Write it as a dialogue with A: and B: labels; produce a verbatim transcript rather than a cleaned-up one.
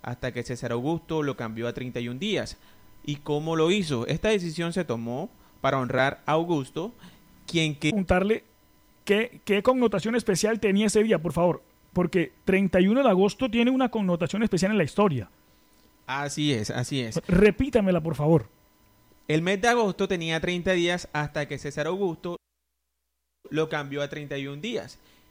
A: hasta que César Augusto lo cambió a treinta y un días. ¿Y cómo lo hizo? Esta decisión se tomó para honrar a Augusto, quien que...
B: Preguntarle qué, qué connotación especial tenía ese día, por favor, porque treinta y uno de agosto tiene una connotación especial en la historia.
A: Así es, así es.
B: Repítamela, por favor.
A: El mes de agosto tenía treinta días hasta que César Augusto lo cambió a treinta y un días.